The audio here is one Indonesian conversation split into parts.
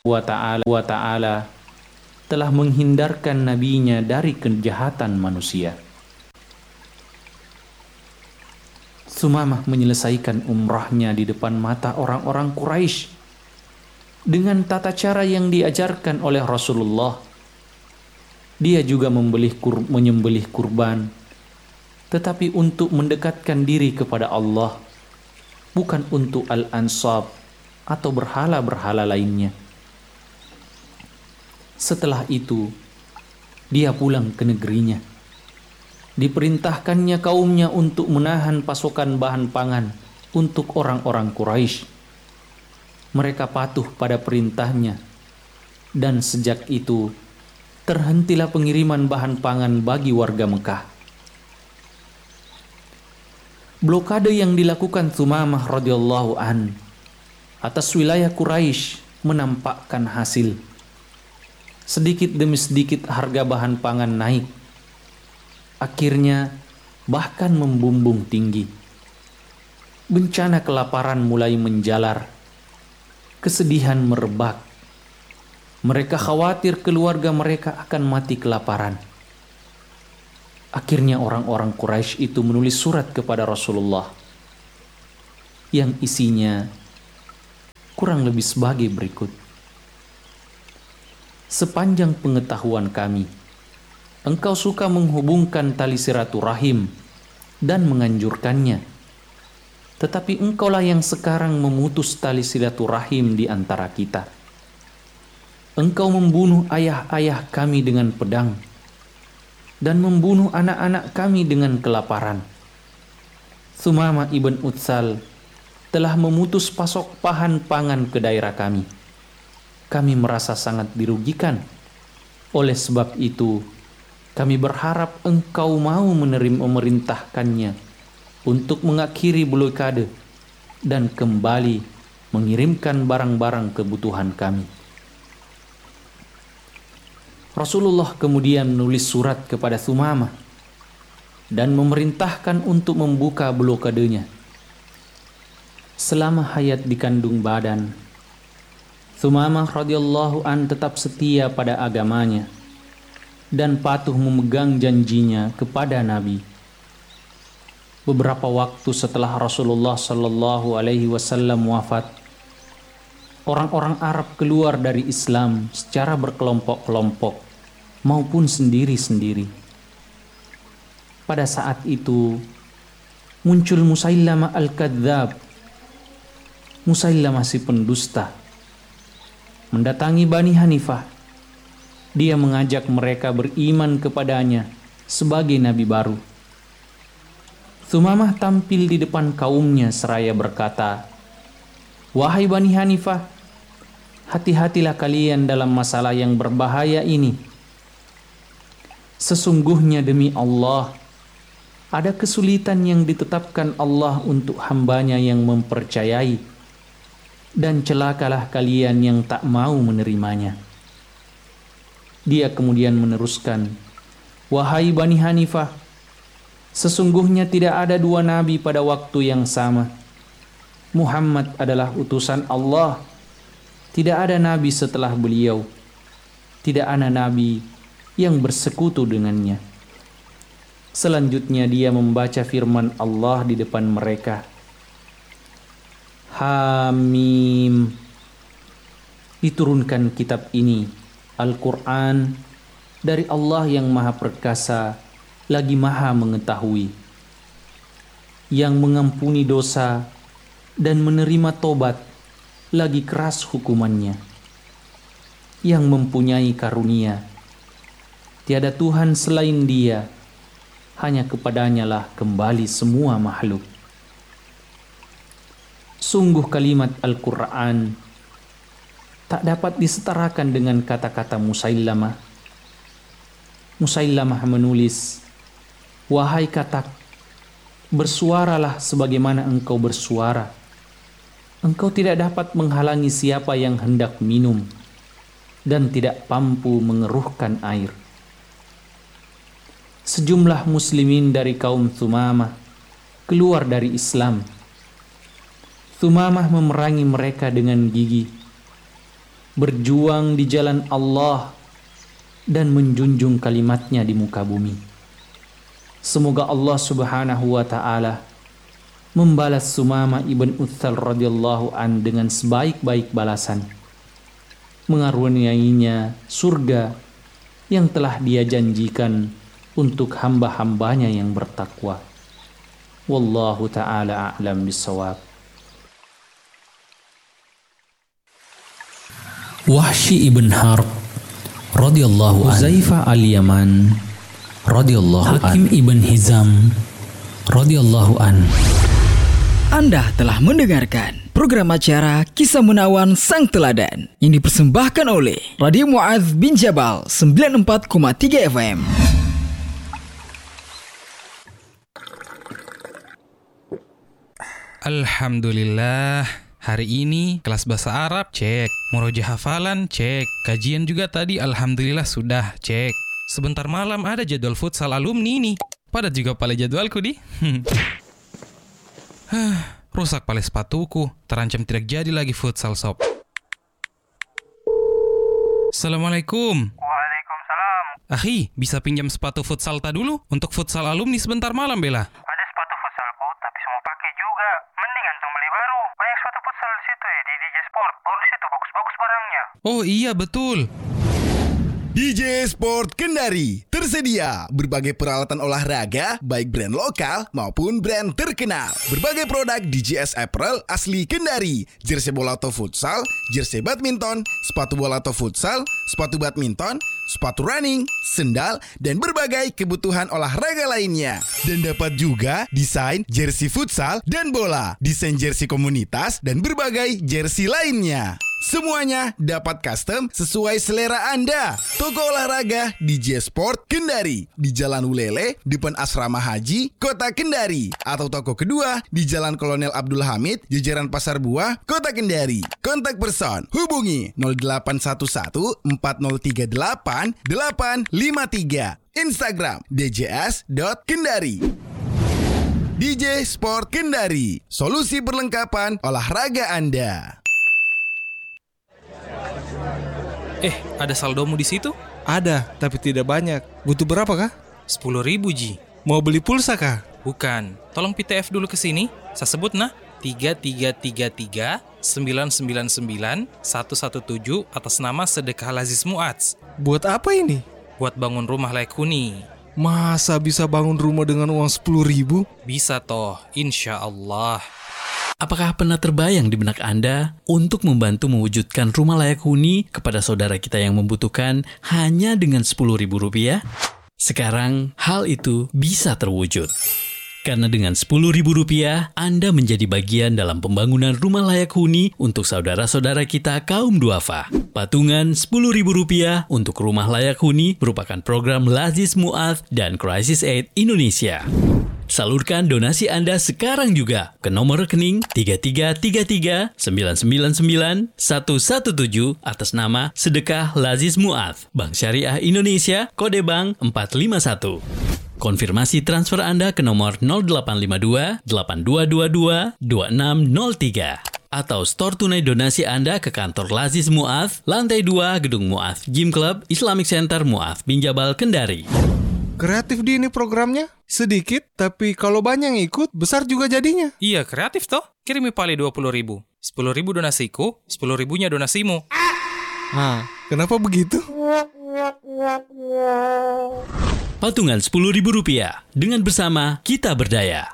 wa ta'ala telah menghindarkan nabinya dari kejahatan manusia. Sumamah menyelesaikan umrahnya di depan mata orang-orang Quraisy dengan tata cara yang diajarkan oleh Rasulullah. Dia juga menyembelih kurban, tetapi untuk mendekatkan diri kepada Allah, bukan untuk al-ansab atau berhala-berhala lainnya. Setelah itu, dia pulang ke negerinya. Diperintahkannya kaumnya untuk menahan pasokan bahan pangan untuk orang-orang Quraisy. Mereka patuh pada perintahnya, dan sejak itu terhentilah pengiriman bahan pangan bagi warga Mekah. Blokade yang dilakukan Tsumamah radhiyallahu an atas wilayah Quraisy menampakkan hasil. Sedikit demi sedikit harga bahan pangan naik. Akhirnya bahkan membumbung tinggi. Bencana kelaparan mulai menjalar. Kesedihan merebak. Mereka khawatir keluarga mereka akan mati kelaparan. Akhirnya orang-orang Quraisy itu menulis surat kepada Rasulullah yang isinya kurang lebih sebagai berikut. Sepanjang pengetahuan kami, engkau suka menghubungkan tali silaturahim dan menganjurkannya. Tetapi engkaulah yang sekarang memutus tali silaturahim di antara kita. Engkau membunuh ayah-ayah kami dengan pedang dan membunuh anak-anak kami dengan kelaparan. Tsumamah ibn Utsal telah memutus pasok bahan pangan ke daerah kami. Kami merasa sangat dirugikan. Oleh sebab itu, kami berharap engkau mau memerintahkannya untuk mengakhiri blokade dan kembali mengirimkan barang-barang kebutuhan kami. Rasulullah kemudian menulis surat kepada Tsumamah dan memerintahkan untuk membuka blokadenya. Selama hayat di kandung badan, Tsumamah radhiyallahu an tetap setia pada agamanya dan patuh memegang janjinya kepada Nabi. Beberapa waktu setelah Rasulullah sallallahu alaihi wasallam wafat, orang-orang Arab keluar dari Islam secara berkelompok-kelompok maupun sendiri-sendiri. Pada saat itu muncul Musailamah al-Kadzab, Musailamah si pendusta, mendatangi Bani Hanifah. Dia mengajak mereka beriman kepadanya sebagai nabi baru. Tsumamah tampil di depan kaumnya seraya berkata, "Wahai Bani Hanifah, hati-hatilah kalian dalam masalah yang berbahaya ini. Sesungguhnya demi Allah, ada kesulitan yang ditetapkan Allah untuk hambanya yang mempercayai, dan celakalah kalian yang tak mau menerimanya." Dia kemudian meneruskan, "Wahai Bani Hanifah, sesungguhnya tidak ada dua nabi pada waktu yang sama. Muhammad adalah utusan Allah. Tidak ada nabi setelah beliau. Tidak ada nabi yang bersekutu dengannya." Selanjutnya dia membaca firman Allah di depan mereka. Hamim. Diturunkan kitab ini, Al-Quran, dari Allah yang Maha Perkasa, lagi Maha Mengetahui, yang mengampuni dosa dan menerima tobat, lagi keras hukumannya, yang mempunyai karunia. Tiada Tuhan selain Dia, hanya kepadanya lah kembali semua makhluk. Sungguh kalimat Al-Quran tak dapat disetarakan dengan kata-kata Musailamah. Musailamah menulis, "Wahai katak, bersuaralah sebagaimana engkau bersuara. Engkau tidak dapat menghalangi siapa yang hendak minum dan tidak mampu mengeruhkan air." Sejumlah muslimin dari kaum Tsumamah keluar dari Islam. Tsumamah memerangi mereka dengan gigih. berjuang di jalan Allah, dan menjunjung kalimatnya di muka bumi. Semoga Allah Subhanahu wa Ta'ala membalas Sumamah ibn Uthal radhiyallahu an dengan sebaik-baik balasan, mengaruniainya surga yang telah Dia janjikan untuk hamba-hambanya yang bertakwa. Wallahu ta'ala a'lam bissawab. Wahsy ibn Harb radhiyallahu an, Huzaifah al-Yaman radhiyallahu an, Hakim ibn Hizam radhiyallahu an. Anda telah mendengarkan program acara Kisah Menawan Sang Teladan yang dipersembahkan oleh Radio Mu'adz bin Jabal 94,3 FM. Alhamdulillah, hari ini kelas bahasa Arab cek, murojaah hafalan cek, kajian juga tadi alhamdulillah sudah cek. Sebentar malam ada jadwal futsal alumni nih. Padat juga pale jadwalku di. Rusak pale sepatuku, terancam tidak jadi lagi futsal sob. Assalamualaikum. Waalaikumsalam. Akhi, bisa pinjam sepatu futsal ta dulu untuk futsal alumni sebentar malam bela? Ada sepatu futsalku, tapi semua pakai juga. Mendingan tong beli baru. Banyak sepatu futsal di situ ya, di DJ Sport. Baru di situ bagus-bagus barangnya. Oh iya betul. DJ Sport Kendari tersedia berbagai peralatan olahraga baik brand lokal maupun brand terkenal. Berbagai produk DJS Apparel asli Kendari, jersey bola atau futsal, jersey badminton, sepatu bola atau futsal, sepatu badminton, sepatu running, sendal, dan berbagai kebutuhan olahraga lainnya. Dan dapat juga desain jersey futsal dan bola, desain jersey komunitas, dan berbagai jersey lainnya. Semuanya dapat custom sesuai selera Anda. Toko olahraga DJ Sport Kendari di Jalan Ulele, depan Asrama Haji, Kota Kendari. Atau toko kedua di Jalan Kolonel Abdul Hamid, jajaran Pasar Buah, Kota Kendari. Kontak person hubungi 0811 4038 853. Instagram djs.kendari. DJ Sport Kendari, solusi perlengkapan olahraga Anda. Ada saldomu di situ? Ada, tapi tidak banyak. Butuh berapa kah? 10.000 Ji. Mau beli pulsa kah? Bukan. Tolong PTF dulu ke sini. Saya sebut nah. 3333 999 117 atas nama Sedekah Lazis Mu'adz. Buat apa ini? Buat bangun rumah layak huni. Masa bisa bangun rumah dengan uang 10.000? Bisa toh, insya Allah. Apakah pernah terbayang di benak Anda untuk membantu mewujudkan rumah layak huni kepada saudara kita yang membutuhkan hanya dengan Rp10.000? Sekarang, hal itu bisa terwujud. Karena dengan Rp10.000, Anda menjadi bagian dalam pembangunan rumah layak huni untuk saudara-saudara kita kaum duafa. Patungan Rp10.000 untuk rumah layak huni merupakan program Lazis Mu'adz dan Crisis Aid Indonesia. Salurkan donasi Anda sekarang juga ke nomor rekening 3333-999-117 atas nama Sedekah Lazis Mu'adz, Bank Syariah Indonesia, kode bank 451. Konfirmasi transfer Anda ke nomor 0852-8222-2603. Atau store tunai donasi Anda ke kantor Lazis Mu'adz, lantai 2 Gedung Mu'adz Gym Club Islamic Center Mu'adz bin Jabal, Kendari. Kreatif di ini programnya. Sedikit, tapi kalau banyak yang ikut, besar juga jadinya. Iya, kreatif toh. Kirimi pali 20.000. 10.000 donasiku, 10.000-nya donasimu. Nah, kenapa begitu? Patungan Rp10.000. Dengan bersama kita berdaya.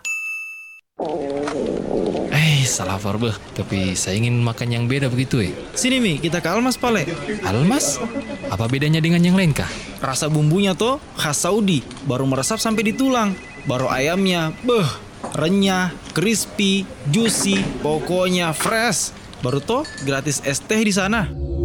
Salah beh, tapi saya ingin makan yang beda begitu Sini Mi, kita ke Almas pale. Almas? Apa bedanya dengan yang lain kah? Rasa bumbunya tuh khas Saudi, baru meresap sampai di tulang. Baru ayamnya, renyah, crispy, juicy, pokoknya fresh. Baru tuh gratis es teh di sana.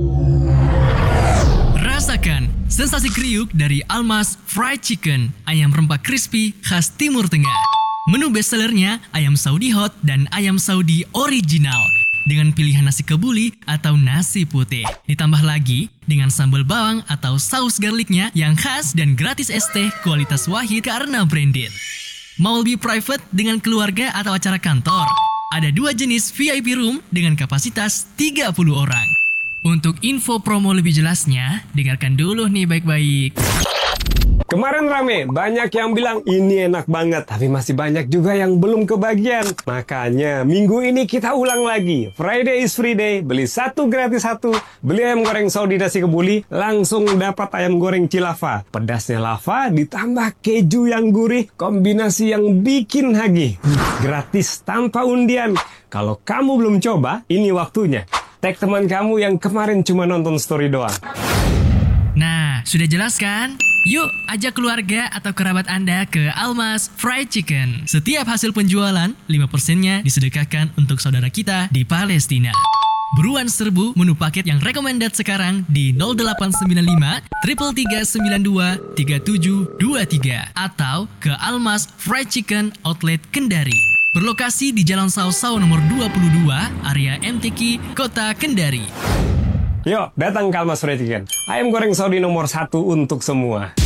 Rasakan sensasi kriuk dari Almas Fried Chicken, ayam rempah crispy khas Timur Tengah. Menu bestsellernya ayam Saudi hot dan ayam Saudi original dengan pilihan nasi kebuli atau nasi putih. Ditambah lagi dengan sambal bawang atau saus garlicnya yang khas dan gratis es teh kualitas wahid karena branded. Mau lebih private dengan keluarga atau acara kantor? Ada 2 jenis VIP room dengan kapasitas 30 orang. Untuk info promo lebih jelasnya, dengarkan dulu nih baik-baik. Kemarin rame, banyak yang bilang ini enak banget, tapi masih banyak juga yang belum kebagian. Makanya minggu ini kita ulang lagi. Friday is free day, beli 1 gratis 1. Beli ayam goreng Saudi nasi kebuli, langsung dapat ayam goreng cilava. Pedasnya lava ditambah keju yang gurih, kombinasi yang bikin hagih. Gratis tanpa undian. Kalau kamu belum coba, ini waktunya. Tag teman kamu yang kemarin cuma nonton story doang. Nah, sudah jelas kan? Yuk, ajak keluarga atau kerabat Anda ke Almas Fried Chicken. Setiap hasil penjualan, 5%-nya disedekahkan untuk saudara kita di Palestina. Buruan serbu menu paket yang recommended sekarang di 0895 3392 3723 atau ke Almas Fried Chicken Outlet Kendari. Berlokasi di Jalan Sausau nomor 22, area MTQ, Kota Kendari. Yuk, datang ke Almas Fried Chicken. Ayam goreng Saudi nomor 1 untuk semua.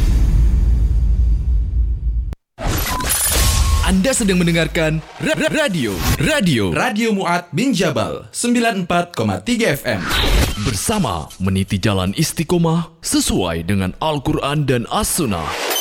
Anda sedang mendengarkan Radio Mu'ad bin Jabal 94,3 FM. Bersama meniti jalan istiqomah sesuai dengan Al-Quran dan As-Sunnah.